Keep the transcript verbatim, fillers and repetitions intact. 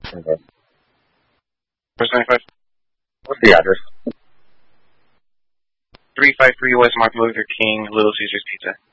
Okay. First ninety-five. What's the address? three five three West Martin Luther King, Little Caesars Pizza.